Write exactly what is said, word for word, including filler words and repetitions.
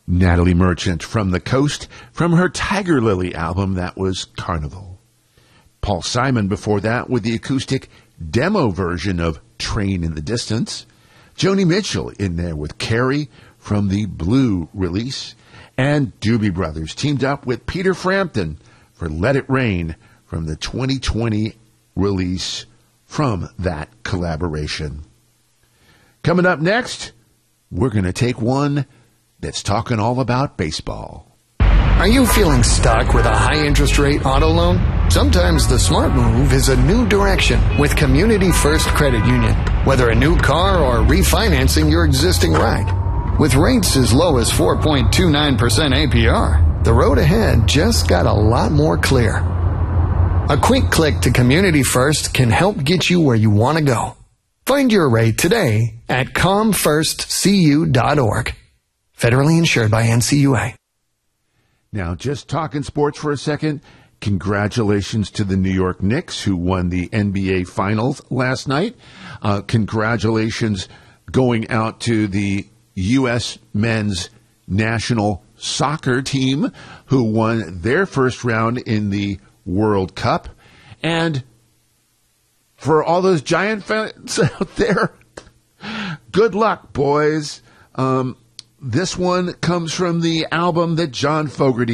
Natalie Merchant from the Coast from her Tiger Lily album that was Carnival. Paul Simon before that with the acoustic demo version of Train in the Distance. Joni Mitchell in there with Carrie from the Blue release. And Doobie Brothers teamed up with Peter Frampton for Let It Rain from the twenty twenty release from that collaboration. Coming up next, we're going to take one that's talking all about baseball. Are you feeling stuck with a high interest rate auto loan? Sometimes the smart move is a new direction with Community First Credit Union. Whether a new car or refinancing your existing ride. With rates as low as four point two nine percent A P R, the road ahead just got a lot more clear. A quick click to Community First can help get you where you want to go. Find your rate today at com first c u dot org. Federally insured by N C U A. Now, just talking sports for a second. Congratulations to the New York Knicks, who won the N B A Finals last night. Uh, congratulations going out to the U S men's national soccer team, who won their first round in the World Cup. And for all those Giant fans out there, good luck, boys. Um, this one comes from the album that John Fogerty